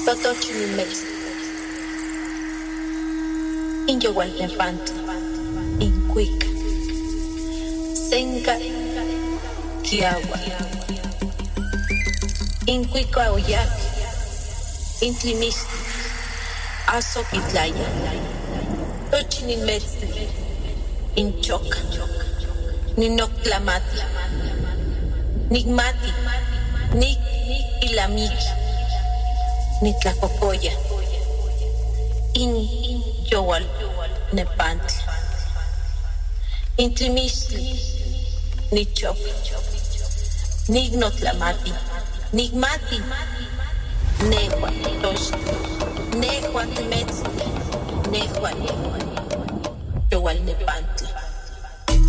Totochinimex, Inyowaltepantli, Incuica, Senca, Kiawa, Incuica Oyac, Intlimistli, Azoquitlaya, Tochinimex, Inchoca, Ninoctlamati, Nigmati, Nik Ilamiki, Nitlacocoya, Yowal Nepantli, Intlimistli, Nichop, Nignotlamati, Nigmati, Nehua Tosh, Nehua Timetzli, Nehua Yowal Nepantli.